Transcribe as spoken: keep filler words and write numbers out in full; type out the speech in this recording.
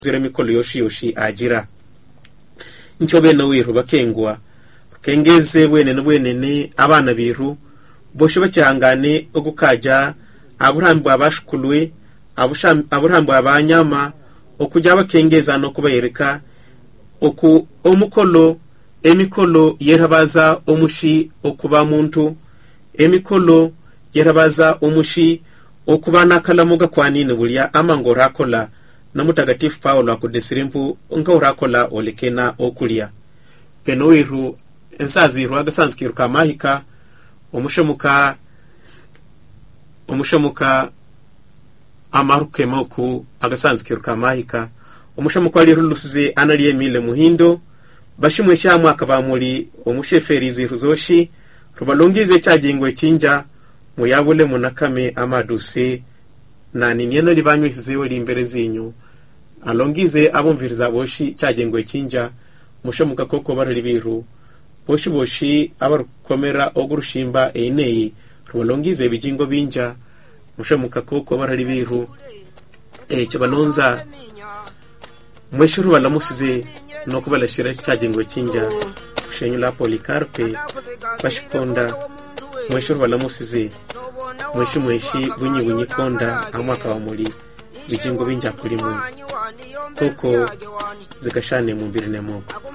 zira mikolo yoshi yoshi ajira nchobe no wiru bakengwa kengeze bwene no bwene abana biru boshe bacyangane okukaja aburambo abashukulwe aburambo abanyama okujya bakengeza no kubayereka oku omukolo emikolo yerabaza omushi okuba muntu emikolo yerabaza omushi okubana kalamuga kwanine bulya amangora akola na mutagatifu Paulo akudesirimpu nga urakola olekena okulia penoiru ensaziru agasanskiru kamahika omushemuka omushemuka amaruke moku agasanskiru kamahika omushemuka ali rulusize anali emile muhindo bashimwe shamwe akabamuri omusheferi ziru zoshi rubalongize cyagingwe kinja muyabule munakame amaduse na ninyeno libanywize wali imbere zinyu alongize abumviriza boshi cyagengwe kinja mushemuka koko barali biru boshi boshi abarukomera ogurushimba eineyi rubalongize bijingo binja mushemuka koko barali biru e kibalonza mweshuru balamusize no kubalashira cyagengwe kinja kushenyula Polikarpe bashikonda mweshuru balamusize mweshi mweshi bunyi bunyi konda amwaka wa muri bijingo binja kuri mu koko zikashane mu mbiri ne moko